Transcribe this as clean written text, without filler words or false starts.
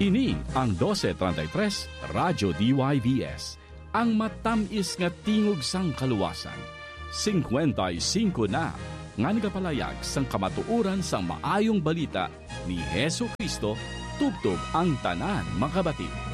Ini ang 1233 Radyo DYVS, ang matamis nga tingog sang kaluwasan. 55 na nga nagapalayag sang kamatuuran sang maayong balita ni Hesu Kristo tubtob ang tanan makabati.